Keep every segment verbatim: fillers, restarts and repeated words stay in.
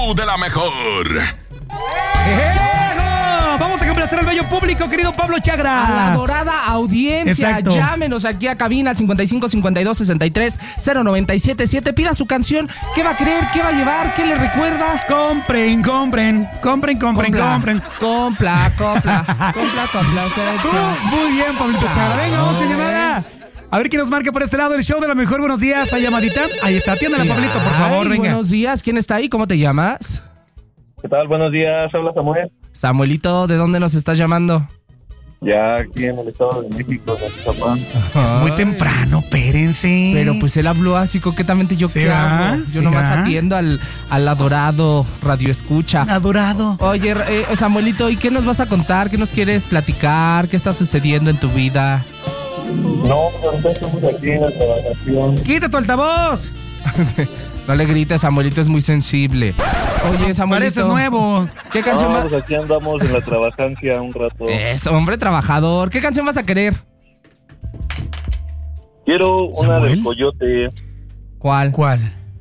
show de la mejor. Vamos a complacer al bello público, querido Pablo Chagra. A la dorada audiencia. Exacto. Llámenos aquí a cabina al cincuenta y cinco cincuenta y dos sesenta y tres cero noventa y siete siete. Pida su canción. ¿Qué va a querer? ¿Qué va a llevar? ¿Qué le recuerda? Compren, compren, compren, compren, Compla, compren. Compla, compla, compla, compla. Uh, muy bien, Pablito Chagra. Venga, vamos con llamada. A ver quién nos marca por este lado el show de la mejor. Buenos días, ¿hay llamadita? Ahí está, atiéndela, Pablito, por favor, Ay, venga. Buenos días, ¿quién está ahí? ¿Cómo te llamas? ¿Qué tal? Buenos días, habla Samuel. Samuelito, ¿de dónde nos estás llamando? Ya aquí en el Estado de México, de Atizapán. Es muy temprano, espérense. Pero pues él habló así coquetamente. ¿Yo ¿Sí, qué va? hago? Yo ¿Sí, nomás va? atiendo al, al adorado Radio Escucha. Adorado. Oye, eh, Samuelito, ¿y qué nos vas a contar? ¿Qué nos quieres platicar? ¿Qué está sucediendo en tu vida? No, ahorita estamos aquí en la trabajación. ¡Quita tu altavoz! No le grites, Samuelito es muy sensible. Oye, Samuelito. Pareces nuevo. ¿Qué canción No, vas? pues aquí andamos en la trabajancia un rato. Es hombre trabajador. ¿Qué canción vas a querer? Quiero una ¿Samuel? del Coyote. ¿Cuál? ¿Cuál?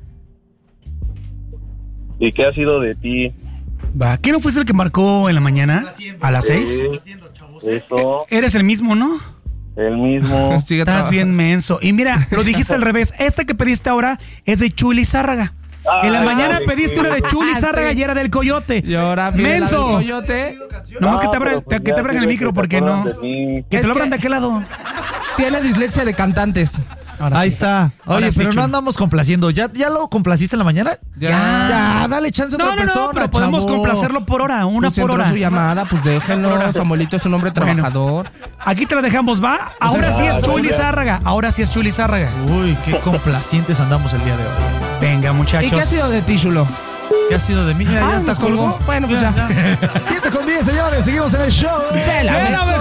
¿Y qué ha sido de ti? Va, ¿qué no fuiste el que marcó en la mañana? ¿A las seis? Sí, eso, Eres el mismo, ¿no? el mismo. Sigue Estás traba- bien menso. Y mira, lo dijiste al revés. Esta que pediste ahora es de Chuli Zárraga. En la Ay, mañana ay, pediste una de Chuli Ah, Zárraga sí. y era del Coyote. Y ahora pide la del ¡Menso! Coyote. Nomás que No, te abran, pero pues te- que ya te abran el dile micro que porque te no. acuerdas de mí. Que Es te lo abran que- de aquel lado. Tiene dislexia de cantantes. Ahora Ahí sí. está. Ahora Oye, sí, pero Chuy. no andamos complaciendo. ¿Ya, ¿Ya lo complaciste en la mañana? Ya. Ya, dale chance a No, otra no, persona, no, pero podemos chavo. complacerlo por hora, una Pues por entró hora. su llamada, pues déjenlo. Samuelito es un hombre Bueno. trabajador. Aquí te la dejamos, ¿va? Ahora sí es Chuli Zárraga. Ahora sí es Chuli Zárraga. Uy, qué complacientes andamos el día de hoy. Venga, ¿Y muchachos. qué ha sido de ti, Chulo? ¿Qué ha sido de mí? Ya, Ah, ya está nos colgó. colgó. Bueno, pues ya. siete con diez, señores. Seguimos en el show. De la ¡De la mejor.